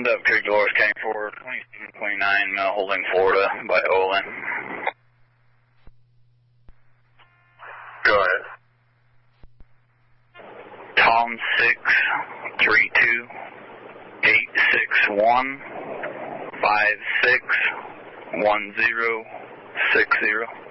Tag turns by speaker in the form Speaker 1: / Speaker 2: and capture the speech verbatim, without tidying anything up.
Speaker 1: Dub Creek Dolores came for twenty-seven twenty-nine, Mel Holding, Florida, by Olin.
Speaker 2: Go ahead.
Speaker 1: Tom six three two eight six one five six one zero six zero.